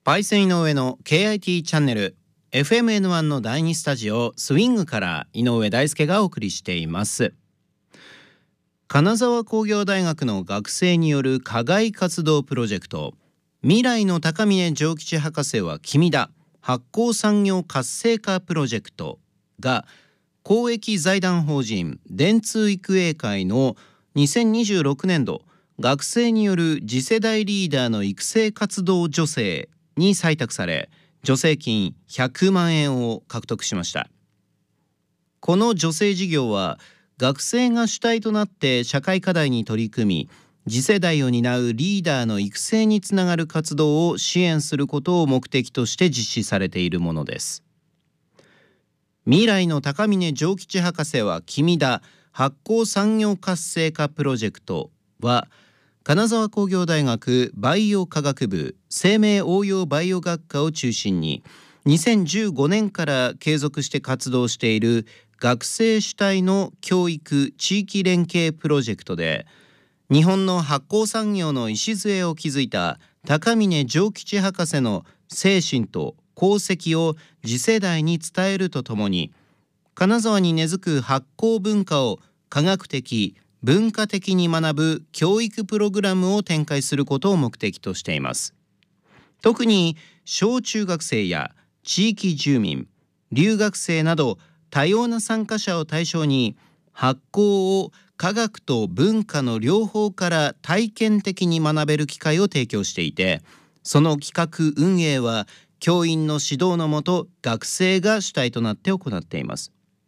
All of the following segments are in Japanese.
パイセン井上の KIT チャンネル FMN1 の第2スタジオスイングから井上大輔がお送りしています。金沢工業大学の学生による課外活動プロジェクト、未来の高峰譲吉博士は君だ発酵産業活性化プロジェクトが公益財団法人電通育英会の2026年度学生による次世代リーダーの育成活動助成に採択され、助成金100万円を獲得しました。この助成事業は学生が主体となって社会課題に取り組み、次世代を担うリーダーの育成につながる活動を支援することを目的として実施されているものです。未来の高峰譲吉博士は君だ発酵産業活性化プロジェクトは、金沢工業大学バイオ科学部生命応用バイオ学科を中心に2015年から継続して活動している学生主体の教育地域連携プロジェクトで、日本の発酵産業の礎を築いた高峰譲吉博士の精神と功績を次世代に伝えるとともに、金沢に根付く発酵文化を科学的文化的に学ぶ教育プログラムを展開することを目的としています。特に小中学生や地域住民、留学生など多様な参加者を対象に、発酵を科学と文化の両方から体験的に学べる機会を提供していて、その企画運営は教員の指導のもと学生が主体となって行っています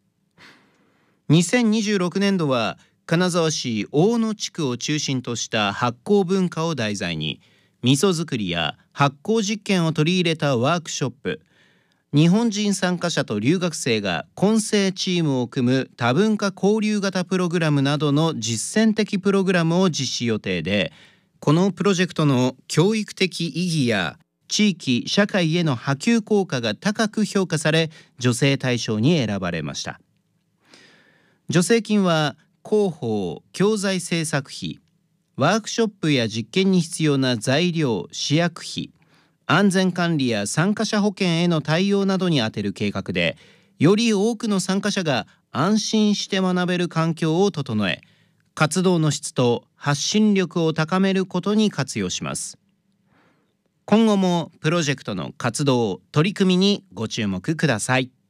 。2026年度は金沢市大野地区を中心とした発酵文化を題材に、味噌作りや発酵実験を取り入れたワークショップ、日本人参加者と留学生が混成チームを組む多文化交流型プログラムなどの実践的プログラムを実施予定で、このプロジェクトの教育的意義や地域社会への波及効果が高く評価され、助成対象に選ばれました。助成金は広報・教材制作費、ワークショップや実験に必要な材料・試薬費、安全管理や参加者保険への対応などに充てる計画で、より多くの参加者が安心して学べる環境を整え、活動の質と発信力を高めることに活用します。今後もプロジェクトの活動・取り組みにご注目ください。